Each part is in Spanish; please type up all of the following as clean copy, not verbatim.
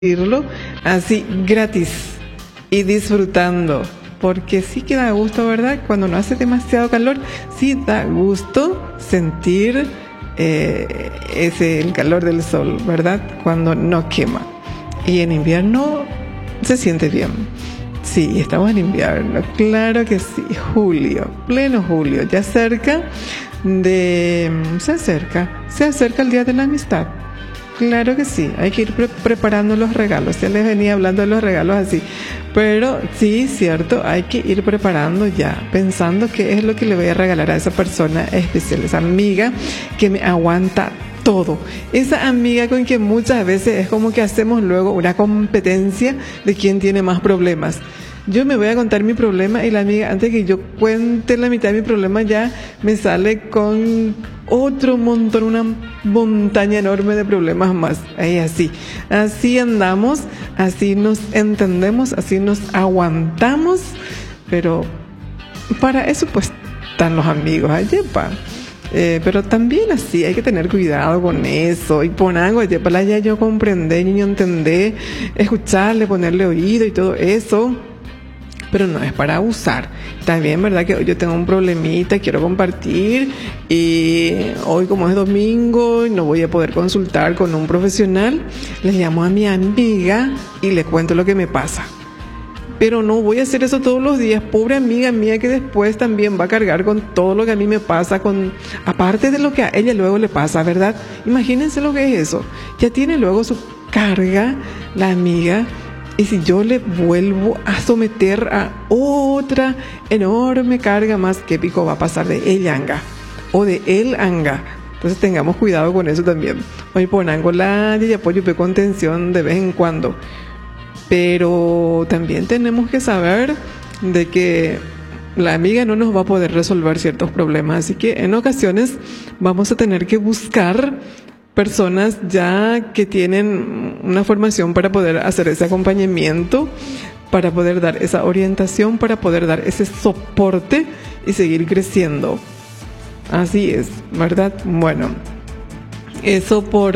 decirlo así gratis y disfrutando, porque sí que da gusto, ¿verdad? Cuando no hace demasiado calor, sí da gusto sentir el calor del sol, ¿verdad? Cuando no quema. Y en invierno se siente bien. Sí, estamos en invierno, claro que sí. Julio, pleno julio, ya se acerca el Día de la Amistad. Claro que sí, hay que ir preparando los regalos. Ya les venía hablando de los regalos así, pero sí, cierto, hay que ir preparando ya, pensando qué es lo que le voy a regalar a esa persona especial, esa amiga que me aguanta todo, esa amiga con quien muchas veces es como que hacemos luego una competencia de quién tiene más problemas. Yo me voy a contar mi problema y la amiga, antes que yo cuente la mitad de mi problema, ya me sale con otro montón, una montaña enorme de problemas más. Ahí así andamos, así nos entendemos, así nos aguantamos, pero para eso pues están los amigos, ayepa. Pero también así hay que tener cuidado con eso y poner algo para ya yo comprender, niño entender, escucharle, ponerle oído y todo eso. Pero no es para abusar. También, ¿verdad? Que hoy yo tengo un problemita, quiero compartir y hoy como es domingo y no voy a poder consultar con un profesional, le llamo a mi amiga y le cuento lo que me pasa. Pero no voy a hacer eso todos los días. Pobre amiga mía que después también va a cargar con todo lo que a mí me pasa, aparte de lo que a ella luego le pasa, ¿verdad? Imagínense lo que es eso. Ya tiene luego su carga la amiga. Y si yo le vuelvo a someter a otra enorme carga más, ¿qué pico va a pasar de ella anga? O de él anga. Entonces tengamos cuidado con eso también. Hoy pongo la y apoyo y contención de vez en cuando. Pero también tenemos que saber de que la amiga no nos va a poder resolver ciertos problemas. Así que en ocasiones vamos a tener que buscar personas ya que tienen una formación para poder hacer ese acompañamiento, para poder dar esa orientación, para poder dar ese soporte y seguir creciendo. Así es, ¿verdad? Bueno, eso por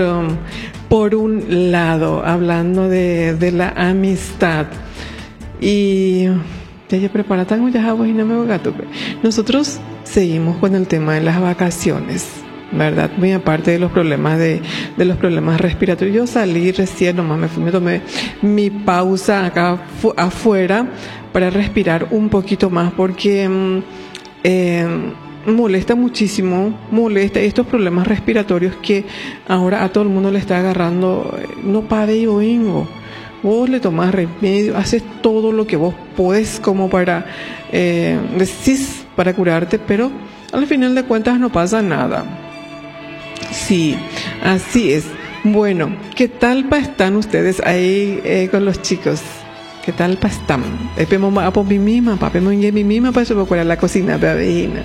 un lado, hablando de la amistad. Y ya prepara tango ya y no me gato. Nosotros seguimos con el tema de las vacaciones, ¿verdad? Muy aparte de los problemas de los problemas respiratorios. Yo salí recién, nomás me tomé mi pausa acá afuera para respirar un poquito más porque molesta muchísimo, estos problemas respiratorios que ahora a todo el mundo le está agarrando. No pare y oingo. Vos le tomás remedio, haces todo lo que vos podés como para decís para curarte, pero al final de cuentas no pasa nada. Sí, así es. Bueno, ¿qué tal están ustedes ahí con los chicos? ¿Qué tal están? Mi misma para subir la cocina, bebina.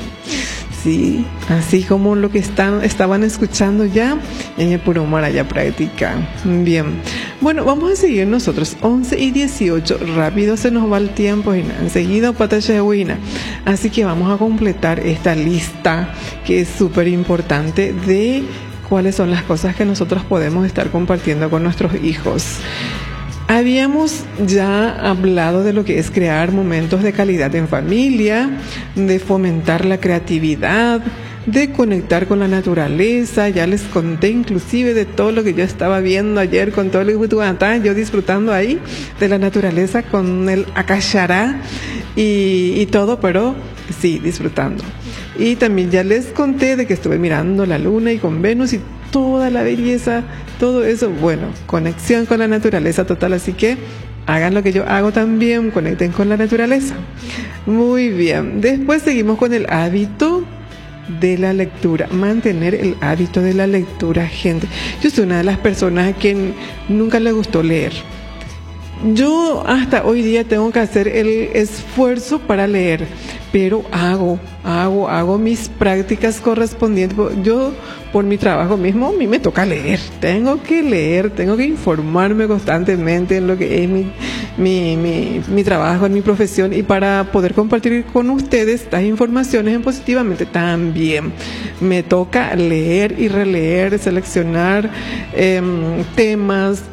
Sí, así como lo que estaban escuchando ya, en puro ya práctica. Bien, bueno, vamos a seguir nosotros. 11:18, rápido se nos va el tiempo, enseguida patalla de huina. Así que vamos a completar esta lista que es súper importante de cuáles son las cosas que nosotros podemos estar compartiendo con nuestros hijos. Habíamos ya hablado de lo que es crear momentos de calidad en familia, de fomentar la creatividad, de conectar con la naturaleza. Ya les conté inclusive de todo lo que yo estaba viendo ayer con todo el Huituantá, yo disfrutando ahí de la naturaleza con el acachará y todo, pero sí, disfrutando. Y también ya les conté de que estuve mirando la luna y con Venus y toda la belleza, todo eso, bueno, conexión con la naturaleza total, así que hagan lo que yo hago también, conecten con la naturaleza. Muy bien, después seguimos con el hábito de la lectura, mantener el hábito de la lectura, gente. Yo soy una de las personas a quien nunca le gustó leer. Yo hasta hoy día tengo que hacer el esfuerzo para leer, pero hago mis prácticas correspondientes. Yo, por mi trabajo mismo, a mí me toca leer. Tengo que informarme constantemente en lo que es mi trabajo, en mi profesión, y para poder compartir con ustedes estas informaciones en Positivamente también me toca leer y releer, seleccionar temas,